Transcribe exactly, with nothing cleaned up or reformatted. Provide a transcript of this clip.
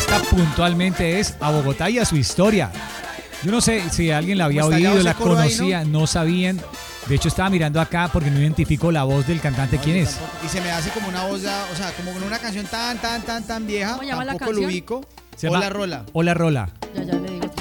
esta puntualmente es a Bogotá y a su historia. Yo no sé si alguien la había oído, la conocía, ahí, ¿no? no sabían. De hecho, estaba mirando acá porque no identifico la voz del cantante. No, ¿Quién es? Tampoco. Y se me hace como una voz ya, o sea, como una canción tan, tan, tan, tan vieja. ¿Cómo llama la tampoco canción? lo ubico. Se Hola llama Rola. Hola Rola. Ya, ya le